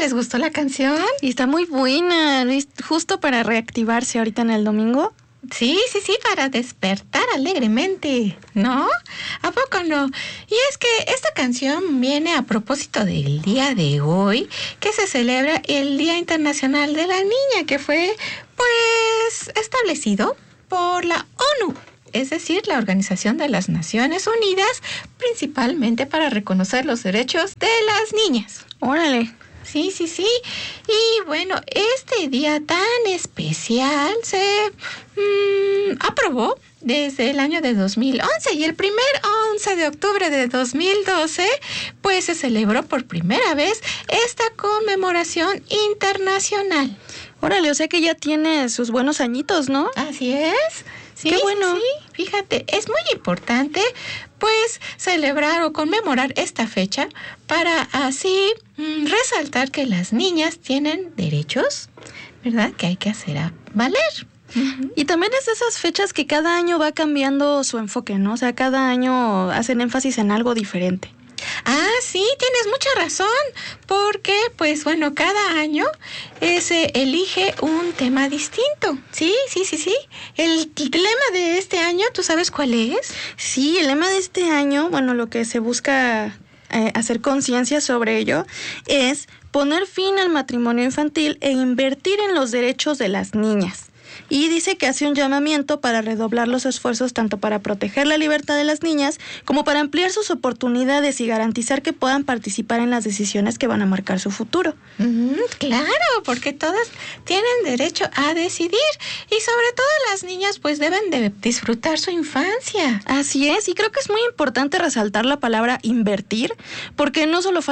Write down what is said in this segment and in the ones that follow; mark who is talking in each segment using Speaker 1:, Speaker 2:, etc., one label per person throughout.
Speaker 1: ¿Les gustó la canción?
Speaker 2: Y está muy buena, justo para reactivarse ahorita en el domingo.
Speaker 1: Sí, para despertar alegremente, ¿no? ¿A poco no? Y es que esta canción viene a propósito del día de hoy, que se celebra el Día Internacional de la Niña, que fue, pues, establecido por la ONU, es decir, la Organización de las Naciones Unidas, principalmente para reconocer los derechos de las niñas.
Speaker 2: ¡Órale!
Speaker 1: Sí. Y bueno, este día tan especial se aprobó desde el año de 2011 y el primer 11 de octubre de 2012, pues se celebró por primera vez esta conmemoración internacional.
Speaker 2: Órale, o sea que ya tiene sus buenos añitos, ¿no?
Speaker 1: Así es. Sí,
Speaker 2: qué bueno.
Speaker 1: Sí, fíjate, es muy importante pues celebrar o conmemorar esta fecha para así resaltar que las niñas tienen derechos, ¿verdad? Que hay que hacer valer.
Speaker 2: Uh-huh. Y también es de esas fechas que cada año va cambiando su enfoque, ¿no? O sea, cada año hacen énfasis en algo diferente.
Speaker 1: Ah, sí, tienes mucha razón, porque, pues bueno, cada año se elige un tema distinto. Sí. El lema de este año, ¿tú sabes cuál es?
Speaker 2: Sí, el lema de este año, bueno, lo que se busca hacer conciencia sobre ello es poner fin al matrimonio infantil e invertir en los derechos de las niñas. Y dice que hace un llamamiento para redoblar los esfuerzos tanto para proteger la libertad de las niñas como para ampliar sus oportunidades y garantizar que puedan participar en las decisiones que van a marcar su futuro.
Speaker 1: Claro, porque todas tienen derecho a decidir y sobre todo las niñas pues deben de disfrutar su infancia.
Speaker 2: Así es, y creo que es muy importante resaltar la palabra invertir, porque no solo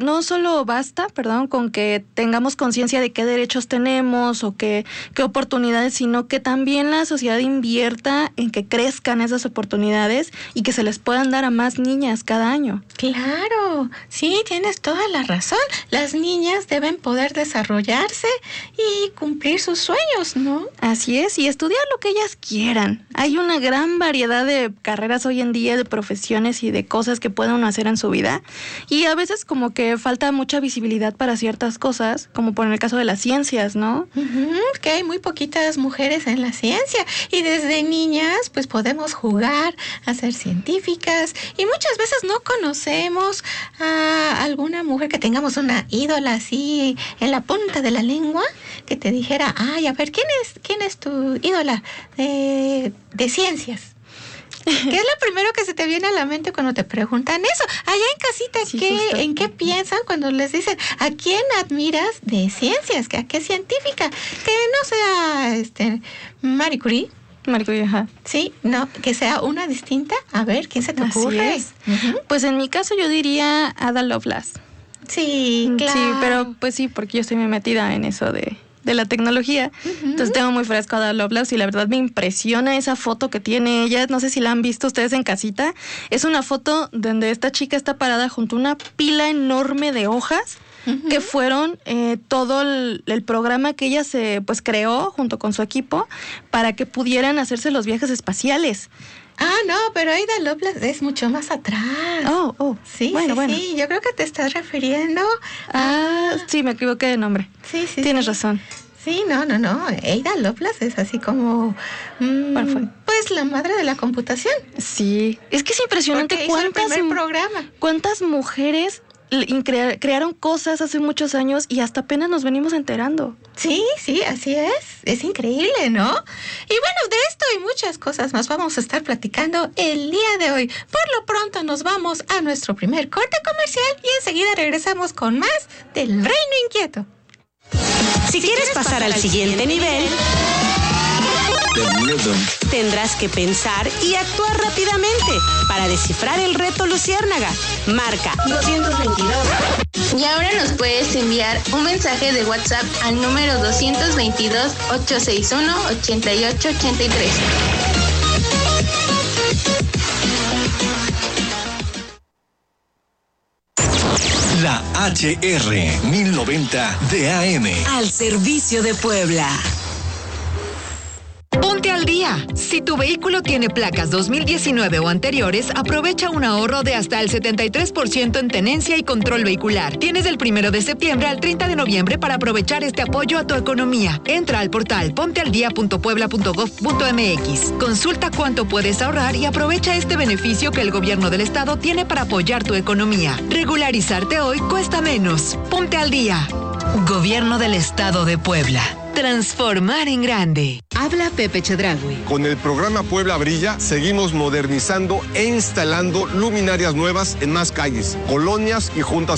Speaker 2: basta con que tengamos conciencia de qué derechos tenemos o qué oportunidades, sino que también la sociedad invierta en que crezcan esas oportunidades y que se les puedan dar a más niñas cada año.
Speaker 1: Claro, sí, tienes toda la razón. Las niñas deben poder desarrollarse y cumplir sus sueños, ¿no?
Speaker 2: Así es, y estudiar lo que ellas quieran. Hay una gran variedad de carreras hoy en día, de profesiones y de cosas que pueden hacer en su vida. Y a veces como que falta mucha visibilidad para ciertas cosas, como por el caso de las ciencias, ¿no?
Speaker 1: Que hay muy poquitas mujeres en la ciencia y desde niñas pues podemos jugar a ser científicas y muchas veces no conocemos a alguna mujer que tengamos una ídola así en la punta de la lengua que te dijera, ay, a ver, ¿quién es tu ídola de ciencias? ¿Qué es lo primero que se te viene a la mente cuando te preguntan eso? Allá en casita,
Speaker 2: sí,
Speaker 1: ¿en qué piensan cuando les dicen a quién admiras de ciencias? ¿A qué científica? Que no sea Marie Curie.
Speaker 2: Marie Curie, ajá.
Speaker 1: Sí, no, que sea una distinta. A ver, ¿quién se te ocurre?
Speaker 2: Así es. Pues en mi caso yo diría Ada Lovelace.
Speaker 1: Sí, claro.
Speaker 2: Sí, pero pues sí, porque yo estoy muy metida en eso de la tecnología. Entonces tengo muy fresco a Ada Lovelace y la verdad me impresiona esa foto que tiene ella. No sé si la han visto ustedes en casita. Es una foto donde esta chica está parada junto a una pila enorme de hojas que fueron todo el programa que ella se creó junto con su equipo para que pudieran hacerse los viajes espaciales.
Speaker 1: Ah, no, pero Ada Lovelace es mucho más atrás.
Speaker 2: Oh.
Speaker 1: Sí, bueno. Sí, yo creo que te estás refiriendo
Speaker 2: sí, me equivoqué de nombre.
Speaker 1: Sí.
Speaker 2: Tienes razón.
Speaker 1: Sí, no. Ada Lovelace es así como...
Speaker 2: ¿Cuál fue?
Speaker 1: Pues la madre de la computación.
Speaker 2: Sí, es que es impresionante cuántas mujeres crearon cosas hace muchos años y hasta apenas nos venimos enterando.
Speaker 1: Sí, así es. Es increíble, ¿no? Y bueno, de esto y muchas cosas más vamos a estar platicando el día de hoy. Por lo pronto nos vamos a nuestro primer corte comercial y enseguida regresamos con más del Reino Inquieto.
Speaker 3: Si quieres pasar al siguiente nivel, tendrás que pensar y actuar rápidamente para descifrar el reto Luciérnaga. Marca 222.
Speaker 4: Y ahora nos puedes enviar un mensaje de WhatsApp al número 222-861-8883.
Speaker 5: La HR 1090 de AM.
Speaker 3: Al servicio de Puebla.
Speaker 6: Ponte al día. Si tu vehículo tiene placas 2019 o anteriores, aprovecha un ahorro de hasta el 73% en tenencia y control vehicular. Tienes del 1 de septiembre al 30 de noviembre para aprovechar este apoyo a tu economía. Entra al portal pontealdía.puebla.gov.mx. Consulta cuánto puedes ahorrar y aprovecha este beneficio que el gobierno del estado tiene para apoyar tu economía. Regularizarte hoy cuesta menos. Ponte al día. Gobierno del Estado de Puebla. Transformar en grande. Habla Pepe Chedraui.
Speaker 7: Con el programa Puebla Brilla, seguimos modernizando e instalando luminarias nuevas en más calles, colonias y juntas